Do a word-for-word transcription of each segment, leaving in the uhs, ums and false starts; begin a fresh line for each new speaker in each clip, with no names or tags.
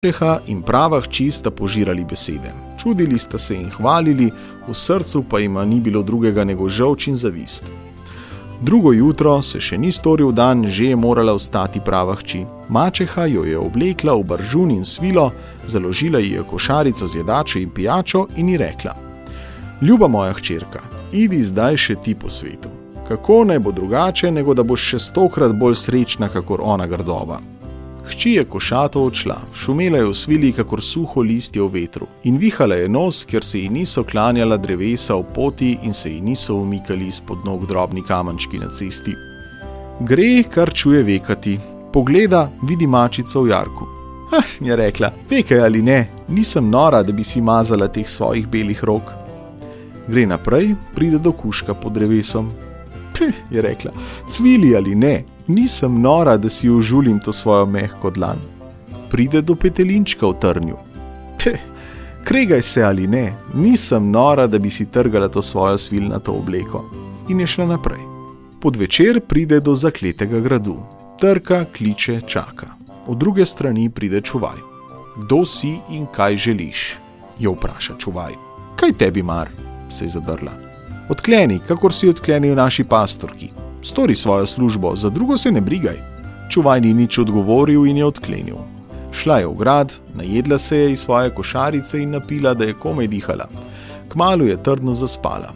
Mačeha in prava hči sta požirali besede. Čudili sta se in hvalili, v srcu pa ima ni bilo drugega nego žolč in zavist. Drugo jutro se še ni storil dan, že je morala vstati prava hči. Mačeha jo je oblekla v baržun in svilo, založila ji je košarico z jedačo in pijačo in ji rekla: Ljuba moja hčerka, idi zdaj še ti po svetu. Kako naj bo drugače, nego da boš še stokrat bolj srečna, kakor ona grdoba. Hči je košato odšla, šumela je v svili, kakor suho listje v vetru, in vihala je nos, ker se ji niso klanjala drevesa v poti in se ji niso umikali izpod nog drobni kamenčki na cesti. Gre, kar čuje vekati. Pogleda, vidi mačico v jarku. Ah, je rekla, vekaj ali ne, nisem nora, da bi si mazala teh svojih belih rok. Gre naprej, pride do kužka pod drevesom. Peh, je rekla, cvili ali ne, nisem nora, da si užulim to svojo mehko dlan. Pride do petelinčka v trnju. Peh, kregaj se ali ne, nisem nora, da bi si trgala to svojo svilnato obleko. In je šla naprej. Pod večer pride do zakletega gradu. Trka, kliče, čaka. Od druge strani pride čuvaj. Kdo si in kaj želiš? Jo vpraša čuvaj. Kaj tebi mar? Se je zadrla. Odkleni, kakor si odklenil naši pastorki. Stori svojo službo, za drugo se ne brigaj. Čuvaj ni nič odgovoril in je odklenil. Šla je v grad, najedla se je iz svoje košarice in napila, da je komaj dihala. Kmalu je trdno zaspala.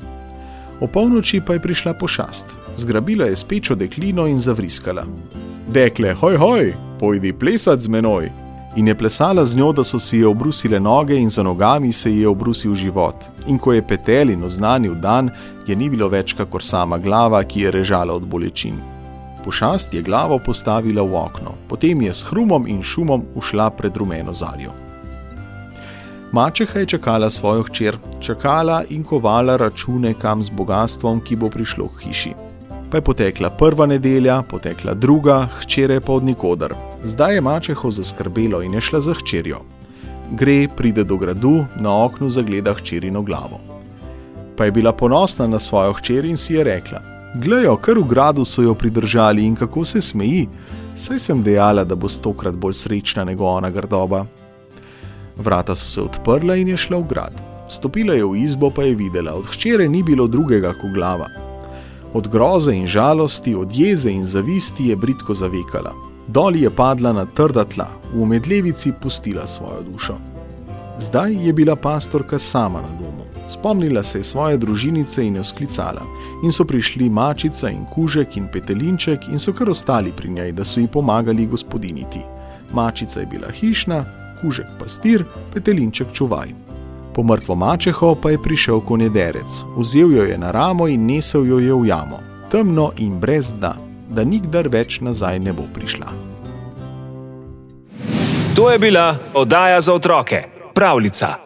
O polnoči pa je prišla pošast. Zgrabila je spečo deklino in zavriskala. Dekle, hoj, hoj, pojdi plesat z menoj. In je plesala z njo, da so si je obrusile noge in za nogami se ji je obrusil život. In ko je petel in oznanil dan, je ni bilo več kakor sama glava, ki je režala od bolečin. Pošast je glavo postavila v okno, potem je s hrumom in šumom ušla pred rumeno zarjo. Mačeha je čakala svojo hčer, čakala in kovala račune kam z bogastvom, ki bo prišlo k hiši. Pa je potekla prva nedelja, potekla druga, hčere pa od nikoder. Zdaj je mačeho zaskrbelo in je šla za hčerjo. Gre, pride do gradu, na oknu zagleda hčerino glavo. Pa je bila ponosna na svojo hčer in si je rekla: Glejo, kar v gradu so jo pridržali in kako se smeji, saj sem dejala, da bo stokrat bolj srečna nego ona grdoba. Vrata so se odprla in je šla v grad. Stopila je v izbo, pa je videla, od hčere ni bilo drugega kot glava. Od groze in žalosti, od jeze in zavisti je bridko zavekala. Dol je padla na trda tla, v medlevici pustila svojo dušo. Zdaj je bila pastorka sama na domu. Spomnila se je svoje družinice in jo sklicala. In so prišli mačica in kužek in petelinček in so kar ostali pri njej, da so ji pomagali gospodiniti. Mačica je bila hišna, kužek pastir, petelinček čuvaj. Po mrtvo mačeho pa je prišel konjederec. Vzel jo je na ramo in nesel jo je v jamo. Temno in brez dna, da nikdar več nazaj ne bo prišla.
To je bila oddaja za otroke, Pravljica.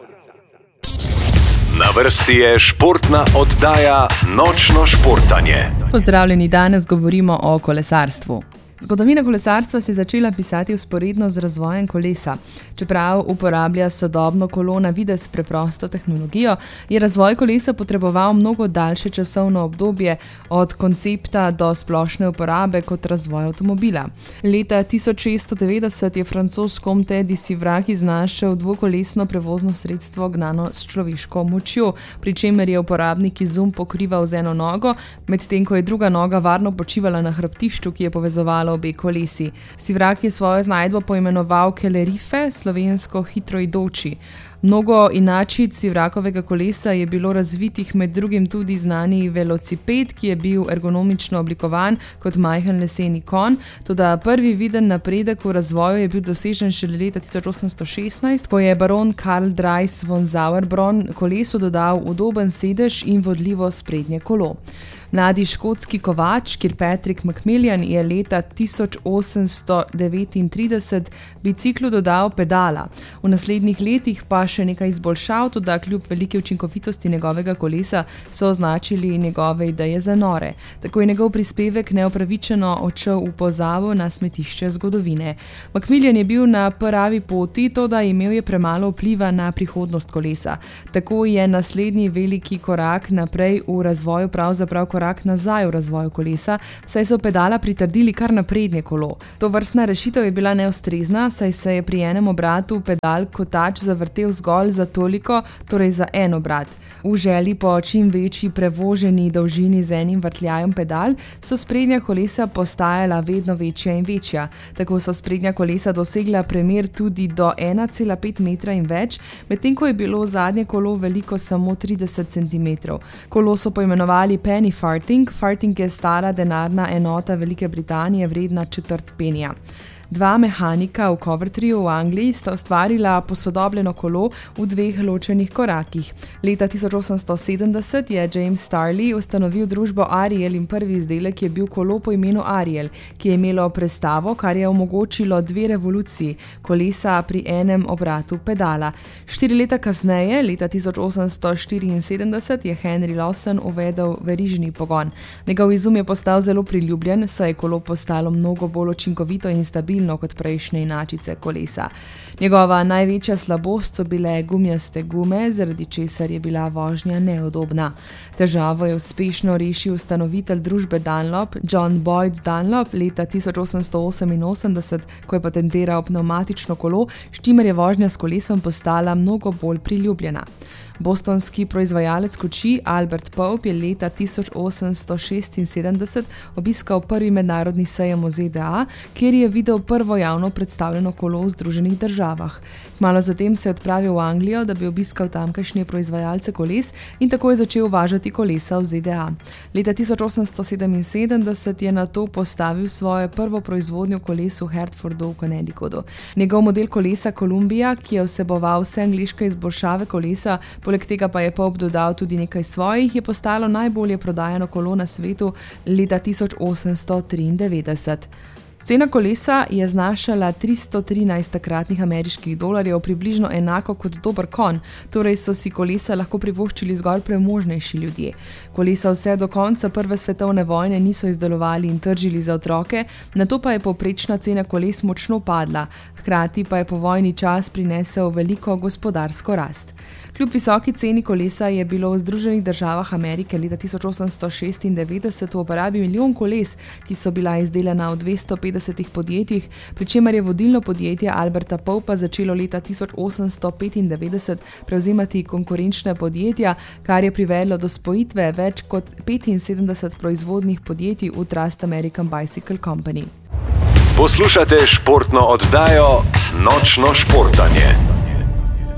Na vrsti je športna oddaja Nočno športanje.
Pozdravljeni, danes govorimo o kolesarstvu. Zgodovina kolesarstva se je začela pisati vzporedno z razvojem kolesa. Čeprav uporablja sodobno kolo na videz preprosto tehnologijo, je razvoj kolesa potreboval mnogo daljše časovno obdobje od koncepta do splošne uporabe kot razvoj avtomobila. Leta tisoč šeststo devetdeset je francoz Comte de Sivrak iznašel dvokolesno prevozno sredstvo gnano s človeško močjo, pri čemer je uporabnik izum pokrival z eno nogo, medtem ko je druga noga varno počivala na hrbtišču, ki je povezovalo obe kolesi. Sivrak je svojo znajdbo poimenoval kelerife, slovensko hitroidoči. Mnogo inačic Sivrakovega kolesa je bilo razvitih, med drugim tudi znani velociped, ki je bil ergonomično oblikovan kot majhen leseni konj, toda prvi viden napredek v razvoju je bil dosežen šele leta tisoč osemsto šestnajst, ko je baron Karl Drais von Sauerbronn kolesu dodal udoben sedež in vodljivo sprednje kolo. Mladi škotski kovač Kirkpatrick Macmillan je leta tisoč osemsto devetintrideset biciklu dodal pedala. V naslednjih letih pa še nekaj izboljšav, toda kljub velike učinkovitosti njegovega kolesa so označili njegove ideje za nore. Tako je njegov prispevek neopravičeno odšel v pozabo na smetišče zgodovine. Macmillan je bil na pravi poti, toda imel je premalo vpliva na prihodnost kolesa. Tako je naslednji veliki korak naprej v razvoju pravzaprav korak korak nazaj v razvoju kolesa, saj so pedala pritrdili kar na prednje kolo. To vrstna rešitev je bila neustrezna, saj se je pri enem obratu pedal kotač zavrtel zgolj za toliko, torej za en obrat. V želji po čim večji prevoženi dolžini z enim vrtljajem pedal so sprednja kolesa postajala vedno večja in večja. Tako so sprednja kolesa dosegla premer tudi do ena cela pet metra in več, medtem ko je bilo zadnje kolo veliko samo trideset centimetrov. Kolo so poimenovali penny farthing. Farthing je stara denarna enota Velike Britanije vredna četrt penija. Dva mehanika v Covertreeju v Angliji sta ustvarila posodobljeno kolo v dveh ločenih korakih. Leta tisoč osemsto sedemdeset je James Starley ustanovil družbo Ariel in prvi izdelek je bil kolo po imenu Ariel, ki je imelo prestavo, kar je omogočilo dve revoluciji, kolesa pri enem obratu pedala. Štiri leta kasneje, leta tisoč osemsto štiriinsedemdeset, je Henry Lawson uvedel verižni pogon. Njegov izum je postal zelo priljubljen, saj je kolo postalo mnogo bolj učinkovito in stabilno kot prejšnje inačice kolesa. Njegova največja slabost so bile gumijaste gume, zaradi česar je bila vožnja neudobna. Težavo je uspešno rešil ustanovitelj družbe Dunlop, John Boyd Dunlop, leta tisoč osemsto oseminosemdeset, ko je patentiral pnevmatično kolo, s čimer je vožnja s kolesom postala mnogo bolj priljubljena. Bostonski proizvajalec kočij Albert Pope je leta tisoč osemsto šestinsedemdeset obiskal prvi mednarodni sejem v Z D A, kjer je videl prvo javno predstavljeno kolo v Združenih državah. Kmalu zatem se je odpravil v Anglijo, da bi obiskal tamkajšnje proizvajalce koles in tako je začel uvažati kolesa v Z D A. Leta tisoč osemsto sedeminsedemdeset je nato postavil svojo prvo proizvodnjo koles v Hertfordu v Connecticutu. Njegov model kolesa Columbia, ki je vseboval vse angleške izboljšave kolesa, poleg tega pa je Pope dodal tudi nekaj svojih, je postalo najbolje prodajano kolo na svetu leta tisoč osemsto triindevetdeset. Cena kolesa je znašala tristo trinajst takratnih ameriških dolarjev, približno enako kot dober konj, torej so si kolesa lahko privoščili zgolj premožnejši ljudje. Kolesa vse do konca prve svetovne vojne niso izdelovali in tržili za otroke, nato pa je povprečna cena koles močno padla, hkrati pa je povojni čas prinesel veliko gospodarsko rast. Kljub visoki ceni kolesa je bilo v Združenih državah Amerike leta tisoč osemsto šestindevetdeset v uporabi milijon koles, ki so bila izdelana v dvesto petdesetih podjetjih, pri čemer je vodilno podjetje Alberta Popa začelo leta tisoč osemsto petindevetdeset prevzemati konkurenčne podjetja, kar je privedlo do spojitve več kot petinsedemdeset proizvodnih podjetij v Trust American Bicycle Company.
Poslušate športno oddajo Nočno športanje.